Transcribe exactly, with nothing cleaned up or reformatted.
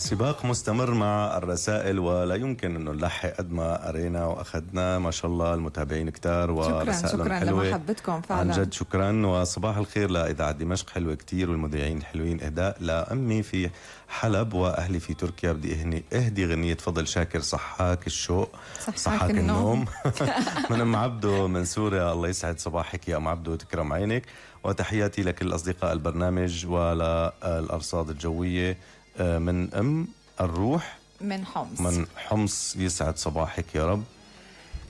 السباق مستمر مع الرسائل ولا يمكن انه نلحق قد ما قرينا واخذنا. ما شاء الله المتابعين كتار ورسائلهم شكرا حلوه. شكرا لمحبتكم فعلا، عن جد شكرا. وصباح الخير لاذاعه دمشق حلوه كتير والمذيعين الحلوين. اهداء لامي في حلب واهلي في تركيا. بدي اهني اهدي غنيه فضل شاكر صحاك الشوق صحاك, صحاك النوم, النوم. من ام عبدو من سوريا. الله يسعد صباحك يا ام عبدو وتكرم عينك. وتحياتي لكل اصدقاء البرنامج وللارصاد الجويه من ام الروح من حمص. من حمص. يسعد صباحك يا رب.